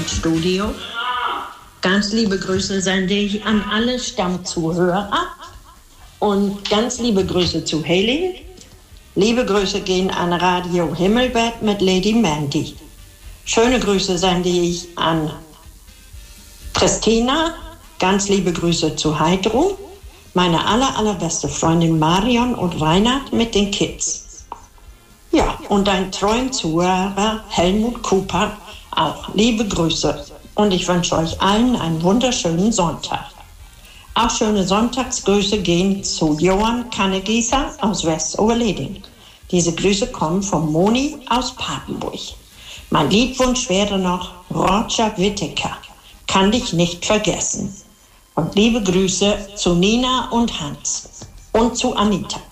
Studio. Ganz liebe Grüße sende ich an alle Stammzuhörer und ganz liebe Grüße zu Haley. Liebe Grüße gehen an Radio Himmelbett mit Lady Mandy. Schöne Grüße sende ich an Christina. Ganz liebe Grüße zu Heidrun. Meine allerbeste Freundin Marion und Reinhard mit den Kids. Ja, und ein treuen Zuhörer Helmut Cooper auch. Liebe Grüße. Und ich wünsche euch allen einen wunderschönen Sonntag. Auch schöne Sonntagsgrüße gehen zu Johann Kannegießer aus Westoberleding. Diese Grüße kommen von Moni aus Papenburg. Mein Liedwunsch wäre noch Roger Whittaker. Kann dich nicht vergessen. Und liebe Grüße zu Nina und Hans und zu Anita.